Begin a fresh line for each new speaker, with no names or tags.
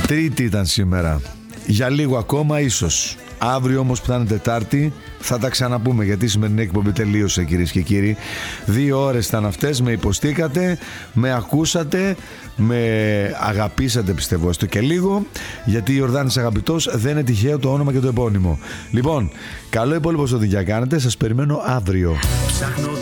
Τρίτη ήταν σήμερα. Για λίγο ακόμα ίσως. Αύριο όμως που θα είναι Τετάρτη θα τα ξαναπούμε, γιατί η σημερινή εκπομπή τελείωσε, κυρίες και κύριοι. 2 ώρες ήταν αυτές, με υποστήκατε, με ακούσατε, με αγαπήσατε, πιστεύω έστω και λίγο, γιατί η Ιορδάνης Αγαπητός δεν είναι τυχαίο το όνομα και το επώνυμο. Λοιπόν, καλό υπόλοιπο στο τι κάνετε, σας περιμένω αύριο.